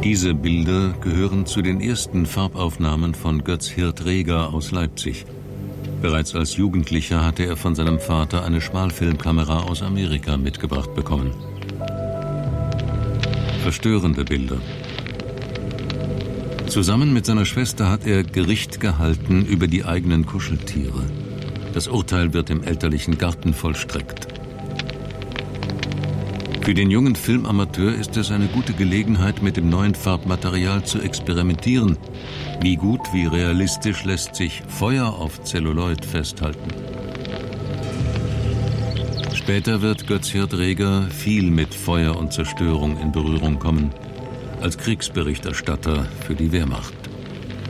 Diese Bilder gehören zu den ersten Farbaufnahmen von Götz Hirt Reger aus Leipzig. Bereits als Jugendlicher hatte er von seinem Vater eine Schmalfilmkamera aus Amerika mitgebracht bekommen. Verstörende Bilder. Zusammen mit seiner Schwester hat er Gericht gehalten über die eigenen Kuscheltiere. Das Urteil wird im elterlichen Garten vollstreckt. Für den jungen Filmamateur ist es eine gute Gelegenheit, mit dem neuen Farbmaterial zu experimentieren. Wie gut, wie realistisch lässt sich Feuer auf Zelluloid festhalten. Später wird Götz Hirt Reger viel mit Feuer und Zerstörung in Berührung kommen, als Kriegsberichterstatter für die Wehrmacht.